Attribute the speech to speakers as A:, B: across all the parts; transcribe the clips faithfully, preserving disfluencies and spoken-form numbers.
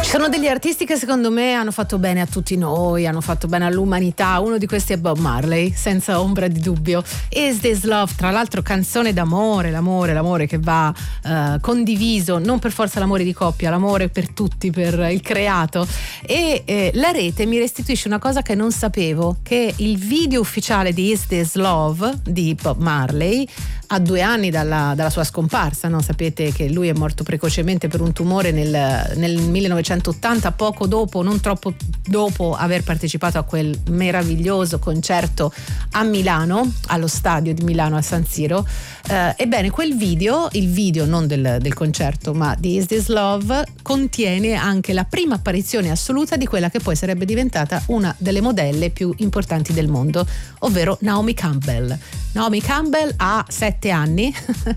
A: Ci sono degli artisti che secondo me hanno fatto bene a tutti noi, hanno fatto bene all'umanità. Uno di questi è Bob Marley, senza ombra di dubbio. Is This Love, tra l'altro canzone d'amore, l'amore, l'amore che va uh, condiviso, non per forza l'amore di coppia, l'amore per tutti, per il creato. E eh, la rete mi restituisce una cosa che non sapevo, che il video ufficiale di Is This Love di Bob Marley, a due anni dalla, dalla sua scomparsa, no? Sapete che lui è morto precocemente per un tumore nel, nel millenovecentottanta, poco dopo, non troppo dopo aver partecipato a quel meraviglioso concerto a Milano, allo stadio di Milano a San Siro. Eh, ebbene, quel video, il video non del, del concerto ma di Is This Love, contiene anche la prima apparizione assoluta di quella che poi sarebbe diventata una delle modelle più importanti del mondo, ovvero Naomi Campbell. Naomi Campbell ha sette anni,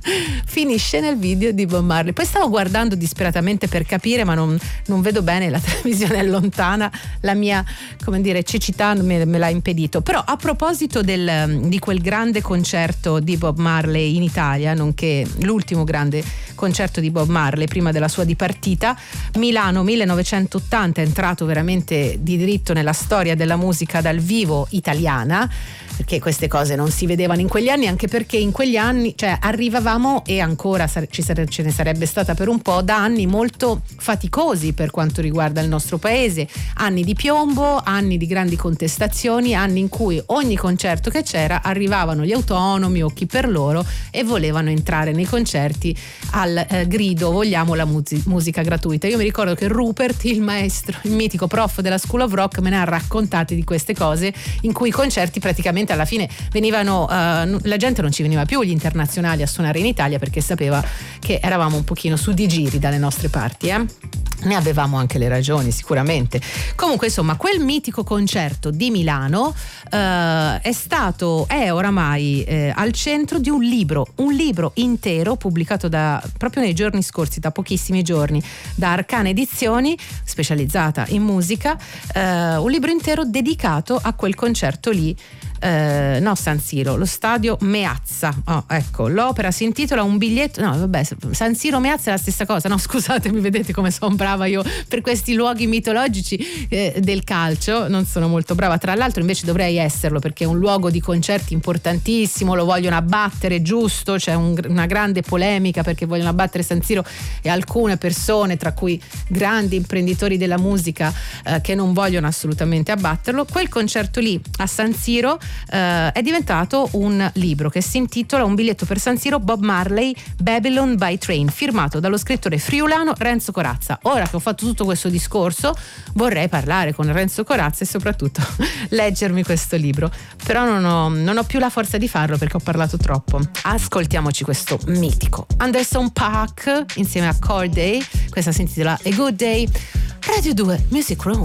A: finisce nel video di Bob Marley. Poi stavo guardando disperatamente per capire, ma non, non vedo bene, la televisione è lontana, la mia, come dire, cecità me, me l'ha impedito. Però a proposito del, di quel grande concerto di Bob Marley in Italia, nonché l'ultimo grande concerto di Bob Marley prima della sua dipartita, Milano millenovecentottanta, è entrato veramente di diritto nella storia della musica dal vivo italiana, perché queste cose non si vedevano in quegli anni, anche perché in quegli anni, cioè, arrivavamo, e ancora ci sare- ce ne sarebbe stata per un po', da anni molto faticosi per quanto riguarda il nostro paese, anni di piombo, anni di grandi contestazioni, anni in cui ogni concerto che c'era arrivavano gli autonomi o chi per loro e volevano entrare nei concerti al eh, grido vogliamo la music- musica gratuita. Io mi ricordo che Rupert, il maestro, il mitico prof della School of Rock, me ne ha raccontate di queste cose, in cui i concerti praticamente alla fine venivano, uh, la gente non ci veniva più, gli internazionali, a suonare in Italia, perché sapeva che eravamo un pochino su di giri dalle nostre parti, eh? Ne avevamo anche le ragioni, sicuramente. Comunque, insomma, quel mitico concerto di Milano uh, è stato, è oramai eh, al centro di un libro, un libro intero pubblicato da, proprio nei giorni scorsi, da pochissimi giorni, da Arcana Edizioni, specializzata in musica, uh, un libro intero dedicato a quel concerto lì. Uh, no, San Siro, lo stadio Meazza. Oh, ecco, l'opera si intitola Un biglietto. No, vabbè, San Siro Meazza è la stessa cosa. No, scusatemi, vedete come sono brava io per questi luoghi mitologici eh, del calcio. Non sono molto brava. Tra l'altro, invece, dovrei esserlo, perché è un luogo di concerti importantissimo. Lo vogliono abbattere, giusto? C'è un, una grande polemica perché vogliono abbattere San Siro, e alcune persone, tra cui grandi imprenditori della musica, eh, che non vogliono assolutamente abbatterlo. Quel concerto lì a San Siro Uh, è diventato un libro che si intitola Un biglietto per San Siro, Bob Marley, Babylon by Train, firmato dallo scrittore friulano Renzo Corazza. Ora che ho fatto tutto questo discorso, vorrei parlare con Renzo Corazza e soprattutto leggermi questo libro, però non ho, non ho più la forza di farlo perché ho parlato troppo. Ascoltiamoci questo mitico Anderson .Paak insieme a Corday. Questa si intitola A Good Day. Radio due Music Room.